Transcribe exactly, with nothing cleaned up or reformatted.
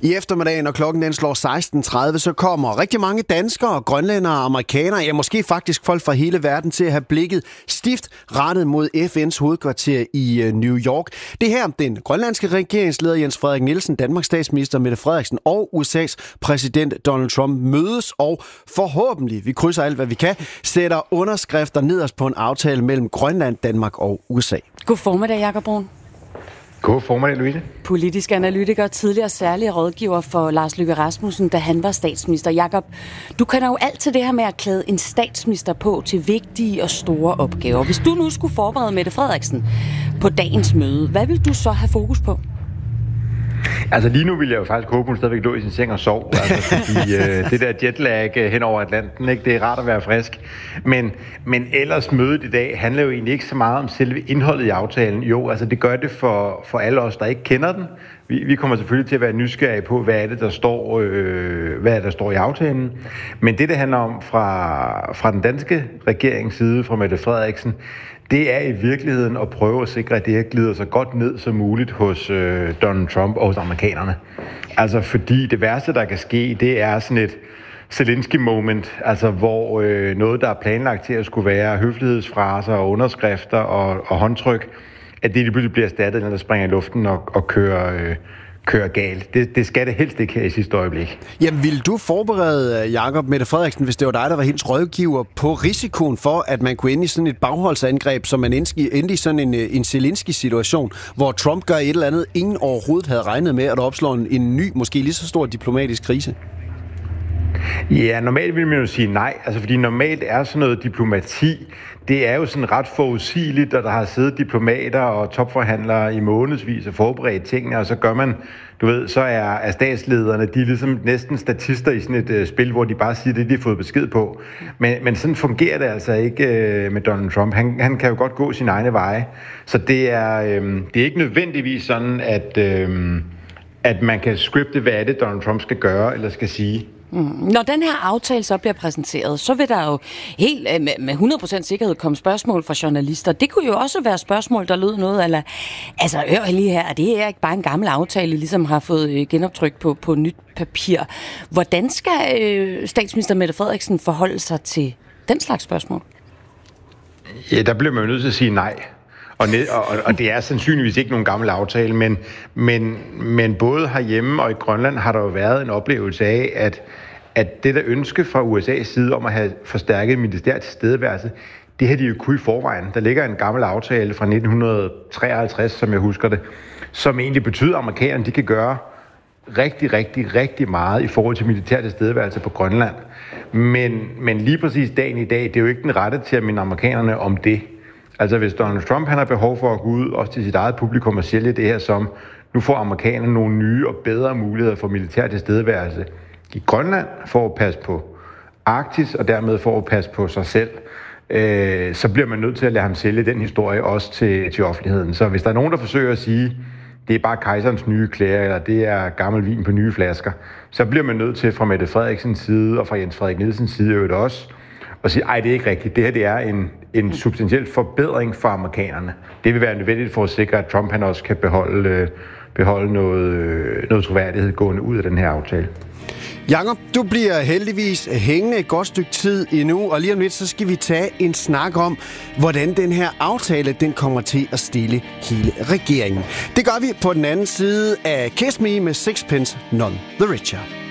I eftermiddag, når klokken den slår seksten tredive, så kommer rigtig mange danskere, grønlændere og amerikanere, ja måske faktisk folk fra hele verden, til at have blikket stift rettet mod F N's hovedkvarter i New York. Det her, den grønlandske regeringsleder Jens Frederik Nielsen, Danmarks statsminister Mette Frederiksen og U S A's præsident Donald Trump mødes og forhåbentlig, vi krydser alt hvad vi kan, sætter underskrifter nederst på en aftale mellem Grønland, Danmark og U S A. God formiddag, Jakob Brun. God formiddag, Louise. Politisk analytiker, tidligere særlig rådgiver for Lars Løkke Rasmussen, da han var statsminister. Jakob, du kender jo alt til det her med at klæde en statsminister på til vigtige og store opgaver. Hvis du nu skulle forberede Mette Frederiksen på dagens møde, hvad vil du så have fokus på? Altså lige nu vil jeg jo faktisk håbe, hun stadigvæk lå i sin seng og sov. Altså, fordi øh, det der jetlag øh, hen over Atlanten, ikke, det er rart at være frisk. Men, men ellers mødet i dag handler jo egentlig ikke så meget om selve indholdet i aftalen. Jo, altså det gør det for, for alle os, der ikke kender den. Vi, vi kommer selvfølgelig til at være nysgerrige på, hvad er det, der står, øh, hvad er det, der står i aftalen. Men det, det handler om fra, fra den danske regerings side, fra Mette Frederiksen, det er i virkeligheden at prøve at sikre, at det her glider så godt ned som muligt hos øh, Donald Trump og hos amerikanerne. Altså fordi det værste, der kan ske, det er sådan et Zelensky-moment, altså hvor øh, noget, der er planlagt til at skulle være høflighedsfraser og underskrifter og, og håndtryk, at det lige pludselig bliver erstattet, når der springer i luften og, og kører... Øh, kører galt. Det, det skal det helst ikke her i sidste øjeblik. Jamen, ville du forberede, Jakob, Mette Frederiksen, hvis det var dig, der var hendes rådgiver, på risikoen for, at man kunne ende i sådan et bagholdsangreb, som man endte i sådan en, en Zelensky-situation, hvor Trump gør et eller andet, ingen overhovedet havde regnet med, at der opslår en, en ny, måske lige så stor diplomatisk krise? Ja, normalt vil man jo sige nej, altså fordi normalt er sådan noget diplomati, det er jo sådan ret forudsigeligt, at der har siddet diplomater og topforhandlere i månedsvis og forberedt tingene, og så gør man, du ved, så er, er statslederne, de er ligesom næsten statister i sådan et uh, spil, hvor de bare siger det, de har fået besked på. Men, men sådan fungerer det altså ikke uh, med Donald Trump. Han, han kan jo godt gå sin egne veje, så det er, um, det er ikke nødvendigvis sådan, at, um, at man kan scripte, hvad er det, Donald Trump skal gøre eller skal sige. Mm. Når den her aftale så bliver præsenteret, så vil der jo helt med hundrede procent sikkerhed komme spørgsmål fra journalister. Det kunne jo også være spørgsmål, der lød noget, eller altså hør lige her, det er ikke bare en gammel aftale, ligesom har fået genoptryk på, på nyt papir. Hvordan skal øh, statsminister Mette Frederiksen forholde sig til den slags spørgsmål? Ja, der bliver man jo nødt til at sige nej. Og, ned, og, og det er sandsynligvis ikke nogen gammel aftale, men, men, men både herhjemme og i Grønland har der jo været en oplevelse af, at, at det der ønske fra U S A's side om at have forstærket militær tilstedeværelse, det har de jo kunnet i forvejen. Der ligger en gammel aftale fra nitten treoghalvtreds, som jeg husker det, som egentlig betyder, at amerikanerne de kan gøre rigtig, rigtig, rigtig meget i forhold til militær tilstedeværelse på Grønland. Men, men lige præcis dagen i dag, det er jo ikke den rette til at minde amerikanerne om det. Altså hvis Donald Trump han har behov for at gå ud også til sit eget publikum og sælge det her som, nu får amerikanerne nogle nye og bedre muligheder for militær tilstedeværelse i Grønland for at passe på Arktis og dermed for at passe på sig selv, øh, så bliver man nødt til at lade ham sælge den historie også til, til offentligheden. Så hvis der er nogen, der forsøger at sige, det er bare kejserens nye klæder, eller det er gammel vin på nye flasker, så bliver man nødt til fra Mette Frederiksens side og fra Jens Frederik Nielsens side jo også og sige, ej, det er ikke rigtigt. Det her det er en, en substantiel forbedring for amerikanerne. Det vil være nødvendigt for at sikre, at Trump han også kan beholde, beholde noget, noget troværdighed gående ud af den her aftale. Jakob, du bliver heldigvis hængende et godt stykke tid endnu, og lige om lidt, så skal vi tage en snak om, hvordan den her aftale, den kommer til at stille hele regeringen. Det gør vi på den anden side af Kiss Me med Sixpence None the Richer.